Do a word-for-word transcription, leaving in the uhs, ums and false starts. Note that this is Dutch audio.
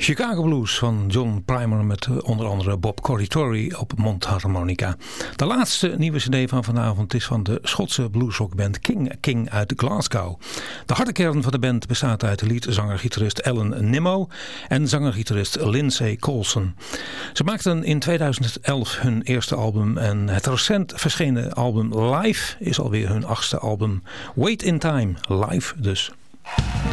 Chicago Blues van John Primer met onder andere Bob Corritore op mondharmonica. De laatste nieuwe cd van vanavond is van de Schotse bluesrockband King King uit Glasgow. De harde kern van de band bestaat uit leadzanger-gitarist Alan Nimmo en zanger-gitarist Lindsay Colson. Ze maakten in tweeduizend elf hun eerste album en het recent verschenen album Live is alweer hun achtste album. Wait in Time, live dus.